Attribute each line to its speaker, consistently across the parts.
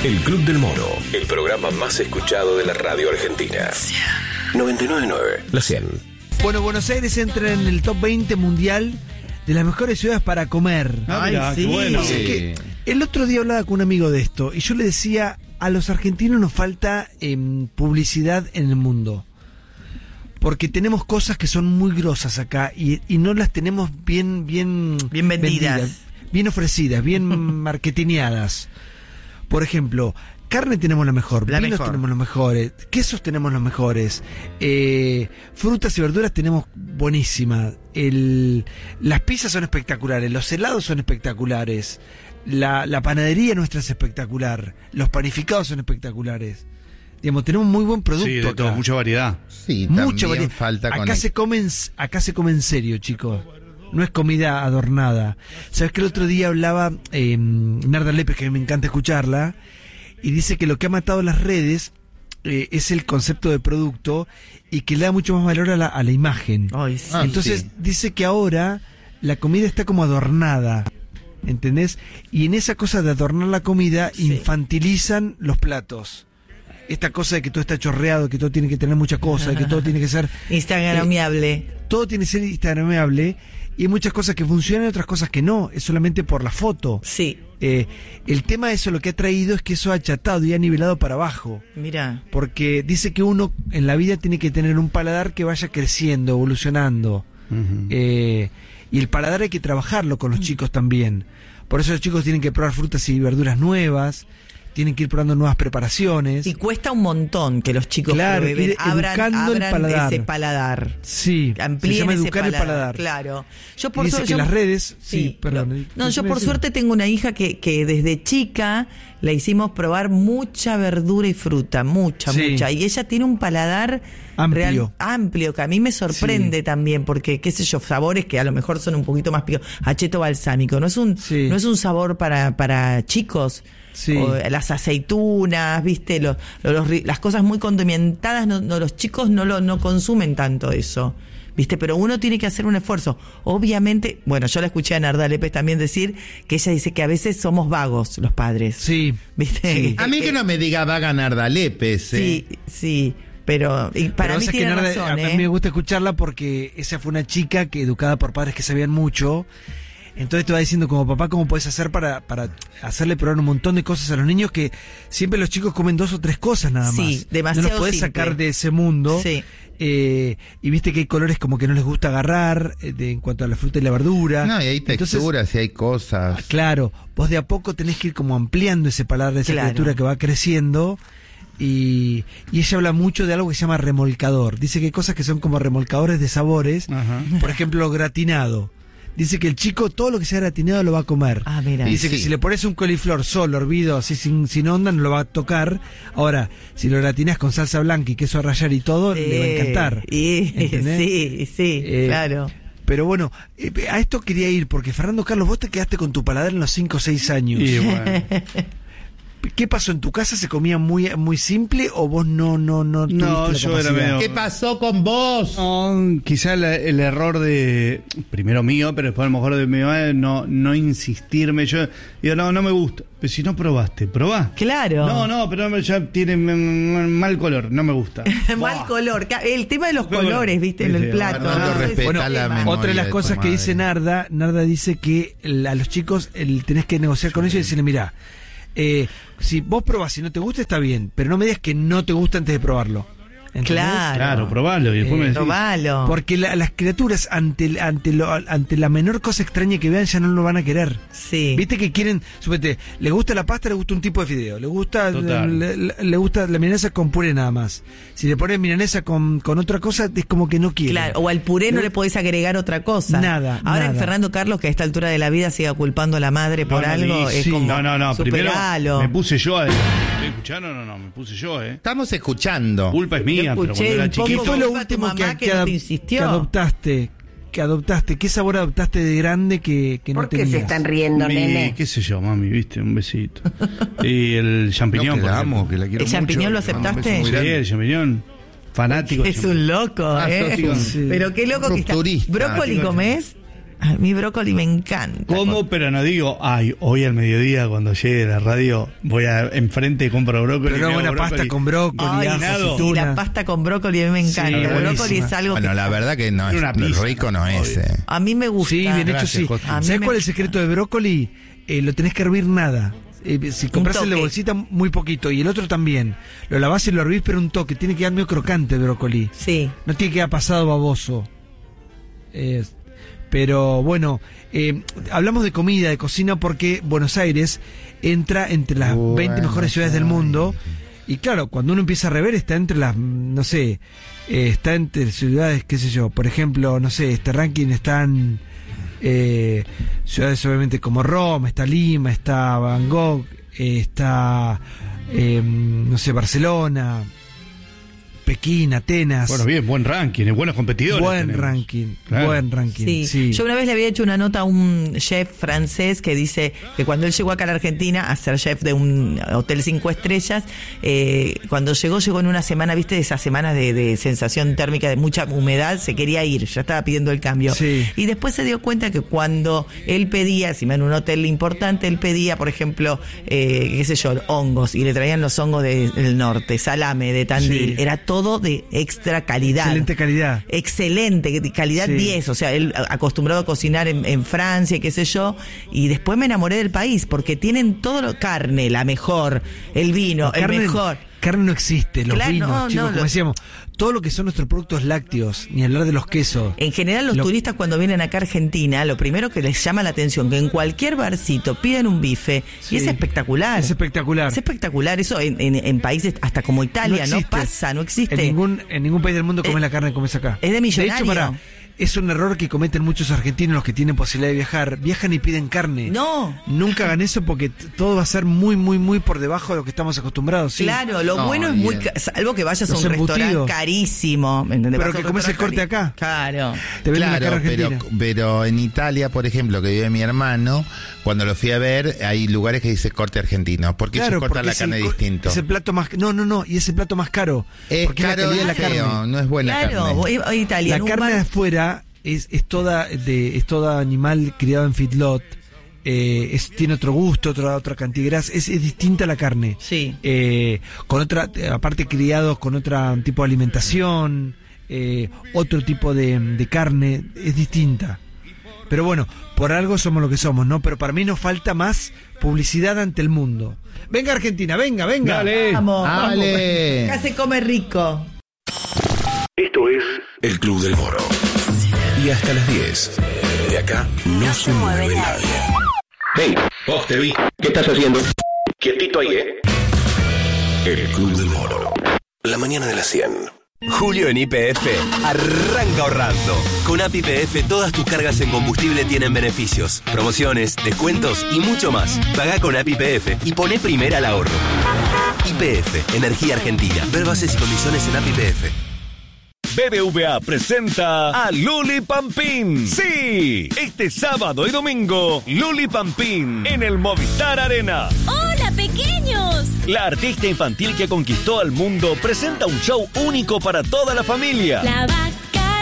Speaker 1: El Club del Mono, el programa más escuchado de la radio argentina. 99.9, la 100.
Speaker 2: Bueno, Buenos Aires entra en el top 20 mundial de las mejores ciudades para comer.
Speaker 3: Ay, mirá,
Speaker 4: sí.
Speaker 3: qué bueno.
Speaker 2: O sea que el otro día hablaba con un amigo de esto y yo le decía, a los argentinos nos falta publicidad en el mundo. Porque tenemos cosas que son muy grosas acá y no las tenemos bien
Speaker 4: vendidas.
Speaker 2: Bien ofrecidas, bien marketineadas. Por ejemplo, carne tenemos la mejor, vinos tenemos los mejores, quesos tenemos los mejores, frutas y verduras tenemos buenísimas, las pizzas son espectaculares, los helados son espectaculares, la panadería nuestra es espectacular, los panificados son espectaculares. Digamos, tenemos muy buen producto.
Speaker 3: Sí, de
Speaker 2: acá.
Speaker 3: todo, mucha variedad.
Speaker 5: Sí,
Speaker 2: Mucha
Speaker 5: también
Speaker 2: variedad.
Speaker 5: falta
Speaker 2: Acá se come en serio, chicos. No es comida adornada. ¿Sabes que el otro día hablaba Narda Lépez, que me encanta escucharla, y dice que lo que ha matado las redes es el concepto de producto y que le da mucho más valor a la imagen?
Speaker 4: Ay, sí.
Speaker 2: Entonces dice que ahora la comida está como adornada, ¿entendés? Y en esa cosa de adornar la comida infantilizan los platos. Esta cosa de que todo está chorreado, que todo tiene que tener mucha cosa, que todo tiene que ser
Speaker 4: Instagramiable.
Speaker 2: todo tiene que ser instagramable, y hay muchas cosas que funcionan y otras cosas que no, es solamente por la foto.
Speaker 4: Sí.
Speaker 2: El tema de eso lo que ha traído es que eso ha achatado y ha nivelado para abajo.
Speaker 4: Mira.
Speaker 2: Porque dice que uno en la vida tiene que tener un paladar que vaya creciendo, evolucionando.
Speaker 3: Uh-huh.
Speaker 2: Y el paladar hay que trabajarlo con los chicos también. Por eso los chicos tienen que probar frutas y verduras nuevas, tienen que ir probando nuevas preparaciones.
Speaker 4: Y cuesta un montón que los chicos prueben, abran ese paladar.
Speaker 2: Sí,
Speaker 4: amplíen
Speaker 2: se llama
Speaker 4: ese
Speaker 2: educar el paladar.
Speaker 4: Claro. Yo
Speaker 2: Y
Speaker 4: por
Speaker 2: dice
Speaker 4: suerte,
Speaker 2: que las redes...
Speaker 4: yo por suerte tengo una hija que desde chica la hicimos probar mucha verdura y fruta, mucha. Y ella tiene un paladar amplio, que a mí me sorprende también, porque, qué sé yo, sabores que a lo mejor son un poquito más picosos. Acheto balsámico, no es un sabor para chicos.
Speaker 2: Sí.
Speaker 4: O las aceitunas, viste, las cosas muy condimentadas, no, los chicos no consumen tanto eso, viste, pero uno tiene que hacer un esfuerzo. Obviamente, bueno, yo la escuché a Narda Lépez también decir que ella dice que a veces somos vagos los padres.
Speaker 2: Sí.
Speaker 4: ¿Viste?
Speaker 2: Sí.
Speaker 5: A mí que no me diga vaga Narda Lépez.
Speaker 4: Sí, pero para mí tiene razón.
Speaker 2: A mí me gusta escucharla porque esa fue una chica que educada por padres que sabían mucho. Entonces te va diciendo como papá cómo puedes hacer para hacerle probar un montón de cosas a los niños, que siempre los chicos comen 2 o 3 cosas nada más.
Speaker 4: Sí, demasiado
Speaker 2: no los podés
Speaker 4: simple.
Speaker 2: sacar de ese mundo.
Speaker 4: Sí.
Speaker 2: Y viste que hay colores como que no les gusta agarrar en cuanto a la fruta y la verdura.
Speaker 5: No, y hay texturas y hay cosas.
Speaker 2: Claro, vos de a poco tenés que ir como ampliando ese paladar de esa criatura que va creciendo. Y ella habla mucho de algo que se llama remolcador. Dice que hay cosas que son como remolcadores de sabores.
Speaker 3: Ajá.
Speaker 2: Por ejemplo, gratinado. Dice que el chico todo lo que sea gratinado lo va a comer.
Speaker 4: Ah, mira.
Speaker 2: Dice que si le pones un coliflor solo, hervido, así sin onda, no lo va a tocar. Ahora, si lo gratinás con salsa blanca y queso a rallar y todo, le va a encantar.
Speaker 4: Sí, claro.
Speaker 2: Pero bueno, a esto quería ir, porque Fernando Carlos, vos te quedaste con tu paladar en los 5 o 6 años.
Speaker 3: Y bueno.
Speaker 2: ¿Qué pasó? ¿En tu casa se comía muy simple o vos no tuviste la
Speaker 3: yo
Speaker 2: capacidad?
Speaker 3: era medio...
Speaker 5: ¿Qué pasó con vos?
Speaker 3: No, quizá el error de, primero mío, pero después a lo mejor de mi madre, no insistirme. Yo digo, no me gusta. Pero si no probaste, probá.
Speaker 4: Claro.
Speaker 3: No, pero ya tiene mal color, no me gusta.
Speaker 4: Mal color. El tema de los colores, viste, en el plato.
Speaker 5: Fernando, respetá la memoria
Speaker 2: otra de las cosas que dice Narda dice que a los chicos tenés que negociar con ellos y decirle, mirá, si vos probás y no te gusta, está bien, pero no me digas que no te gusta antes de probarlo. ¿Entendés?
Speaker 4: Claro,
Speaker 3: probalo y después me decís.
Speaker 4: Probalo.
Speaker 2: Porque las criaturas ante la menor cosa extraña que vean ya no lo van a querer.
Speaker 4: Sí.
Speaker 2: Viste que quieren, supete, le gusta la pasta, le gusta un tipo de fideo, le gusta le gusta la milanesa con puré nada más. Si le pones milanesa con otra cosa, es como que no quiere.
Speaker 4: Claro, o al puré no le podés agregar otra cosa.
Speaker 2: Nada.
Speaker 4: Ahora Fernando Carlos, que a esta altura de la vida siga culpando a la madre por algo, es como
Speaker 3: No, primero
Speaker 4: superalo.
Speaker 3: me puse yo a... ¿Estoy escuchando? No, me puse yo,
Speaker 5: Estamos escuchando.
Speaker 3: Culpa es mía, pero cuando
Speaker 4: escuché
Speaker 3: era
Speaker 4: un poco.
Speaker 2: ¿Qué
Speaker 3: chiquito...
Speaker 2: fue lo
Speaker 4: Culpa a tu
Speaker 2: último
Speaker 4: mamá que no te insistió?
Speaker 2: que adoptaste? ¿Qué sabor adoptaste de grande que no
Speaker 6: ¿Por qué
Speaker 2: tenías?
Speaker 6: se están riendo, nene?
Speaker 3: qué sé yo, mami, viste, un besito. Y el champiñón.
Speaker 5: No, que la amo, que la quiero
Speaker 4: ¿El champiñón
Speaker 5: mucho.
Speaker 4: lo aceptaste?
Speaker 5: Muy
Speaker 3: Sí,
Speaker 5: grande.
Speaker 3: el champiñón. Fanático.
Speaker 4: Es un loco,
Speaker 5: Ah,
Speaker 4: ¿eh?
Speaker 5: sos un
Speaker 4: Pero qué loco que está.
Speaker 5: rupturista.
Speaker 4: ¿Brócoli comés? A mí brócoli me encanta.
Speaker 3: ¿Cómo? Pero no digo, hoy al mediodía cuando llegue la radio voy enfrente y compro brócoli.
Speaker 2: Pero una buena pasta con brócoli,
Speaker 4: y la pasta con brócoli a mí me encanta.
Speaker 2: Sí,
Speaker 4: el brócoli es algo
Speaker 5: bueno, la verdad que no es rico, no es.
Speaker 4: A mí me gusta.
Speaker 2: Sí, bien hecho, sí. ¿Sabes cuál es el secreto de brócoli? Lo tenés que hervir nada. Si compras el de bolsita, muy poquito. Y el otro también. Lo lavás y lo hervís, pero un toque. Tiene que quedar medio crocante el brócoli.
Speaker 4: Sí.
Speaker 2: No tiene que quedar pasado baboso. Pero bueno, hablamos de comida, de cocina, porque Buenos Aires entra entre las 20 mejores ciudades del mundo. Y claro, cuando uno empieza a rever, está entre las, no sé, está entre ciudades, qué sé yo. Por ejemplo, no sé, este ranking están ciudades obviamente como Roma, está Lima, está Bangkok, está, no sé, Barcelona, Pekín, Atenas.
Speaker 3: Bueno, bien, buen ranking, buenos competidores.
Speaker 2: Buen ranking. Sí.
Speaker 4: Yo una vez le había hecho una nota a un chef francés que dice que cuando él llegó acá a la Argentina a ser chef de un hotel 5 estrellas, cuando llegó en una semana, viste, de esas semanas de sensación térmica, de mucha humedad, se quería ir, ya estaba pidiendo el cambio.
Speaker 2: Sí.
Speaker 4: Y después se dio cuenta que cuando él pedía, si en un hotel importante, él pedía, por ejemplo, qué sé yo, hongos, y le traían los hongos del norte, salame de Tandil, era todo de extra calidad.
Speaker 2: Excelente calidad.
Speaker 4: Excelente, calidad 10. O sea, él acostumbrado a cocinar en Francia, qué sé yo. Y después me enamoré del país, porque tienen todo carne, la mejor, el vino, el mejor.
Speaker 2: Carne no existe, los
Speaker 4: claro,
Speaker 2: vinos, chicos, como decíamos, todo lo que son nuestros productos lácteos, ni hablar de los quesos.
Speaker 4: En general, los turistas cuando vienen acá a Argentina, lo primero que les llama la atención, que en cualquier barcito piden un bife, y es espectacular.
Speaker 2: Es espectacular.
Speaker 4: Es espectacular, eso en países hasta como Italia, no pasa, no existe.
Speaker 2: En ningún país del mundo comes la carne como es acá.
Speaker 4: Es de millonario.
Speaker 2: De hecho, es un error que cometen muchos argentinos, los que tienen posibilidad de viajar. Viajan y piden carne.
Speaker 4: No.
Speaker 2: Nunca hagan eso porque todo va a ser muy, muy, muy por debajo de lo que estamos acostumbrados. ¿sí?
Speaker 4: Claro, lo bueno es muy salvo que vayas a un restaurante carísimo. ¿Me entendés?
Speaker 2: Pero que comes el corte acá.
Speaker 4: Claro.
Speaker 2: Te venden la carne argentina.
Speaker 5: Pero en Italia, por ejemplo, que vive mi hermano, cuando lo fui a ver, hay lugares que dice corte argentino. ¿Por qué ellos cortan la carne distinto?
Speaker 2: Es el plato más... No, y es el plato más caro.
Speaker 5: Es caro y feo, no es buena carne.
Speaker 4: Claro, Italia.
Speaker 2: La carne de afuera... Es toda animal criado en feedlot, tiene otro gusto, otra cantidad de grasa, es distinta la carne.
Speaker 4: Sí.
Speaker 2: Con otra, aparte criados con otro tipo de alimentación, otro tipo de carne, es distinta. Pero bueno, por algo somos lo que somos, ¿no? Pero para mí nos falta más publicidad ante el mundo. Venga Argentina, venga.
Speaker 3: Dale.
Speaker 4: Vamos.
Speaker 5: Dale.
Speaker 4: Acá se come rico.
Speaker 1: Esto es El Club del Moro. Y hasta las 10. De acá no se mueve nadie. Hey, vos te vi. ¿Qué estás haciendo? Quietito ahí, El Club del Moro. La mañana de las 100.
Speaker 6: Julio en YPF arranca ahorrando. Con App YPF todas tus cargas en combustible tienen beneficios, promociones, descuentos y mucho más. Pagá con App YPF y poné primera al ahorro. YPF, Energía Argentina. Ver bases y condiciones en App YPF.
Speaker 7: BBVA presenta a Luli Pampín. Sí, este sábado y domingo, Luli Pampín en el Movistar Arena.
Speaker 8: ¡Hola, pequeños!
Speaker 7: La artista infantil que conquistó al mundo presenta un show único para toda la familia.
Speaker 8: La vaca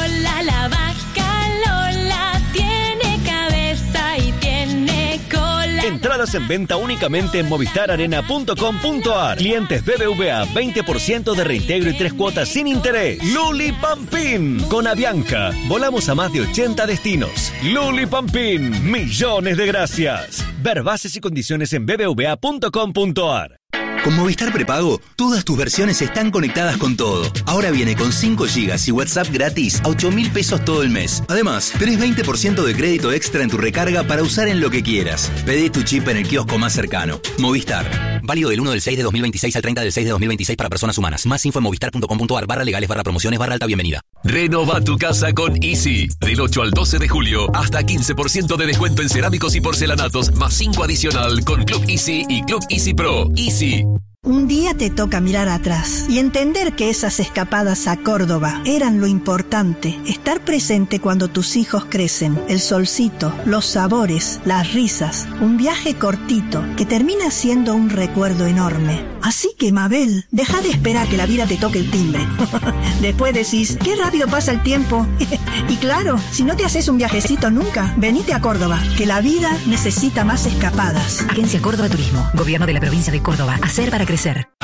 Speaker 8: Lola, tiene cabeza y tiene cola.
Speaker 7: Entradas en venta únicamente en movistararena.com.ar. Clientes BBVA, 20% de reintegro y 3 cuotas sin interés. Luli Pampín. Con Avianca, volamos a más de 80 destinos. Luli Pampín, millones de gracias. Ver bases y condiciones en bbva.com.ar.
Speaker 6: Con Movistar Prepago, todas tus versiones están conectadas con todo. Ahora viene con 5 GB y WhatsApp gratis a 8.000 pesos todo el mes. Además, tenés 20% de crédito extra en tu recarga para usar en lo que quieras. Pedí tu chip en el kiosco más cercano. Movistar. Válido del 1 del 6 de 2026 al 30 del 6 de 2026 para personas humanas. Más info en movistar.com.ar/legales/promociones/alta bienvenida.
Speaker 9: Renova tu casa con Easy. Del 8 al 12 de julio, hasta 15% de descuento en cerámicos y porcelanatos, más 5 adicional con Club Easy y Club Easy Pro. Easy.
Speaker 10: Un día te toca mirar atrás y entender que esas escapadas a Córdoba eran lo importante. Estar presente cuando tus hijos crecen, el solcito, los sabores, las risas. Un viaje cortito que termina siendo un recuerdo enorme. Así que, Mabel, deja de esperar que la vida te toque el timbre. Después decís, qué rápido pasa el tiempo. Y claro, si no te haces un viajecito nunca, venite a Córdoba, que la vida necesita más escapadas.
Speaker 11: Agencia Córdoba Turismo, Gobierno de la Provincia de Córdoba. Hacer para crecer.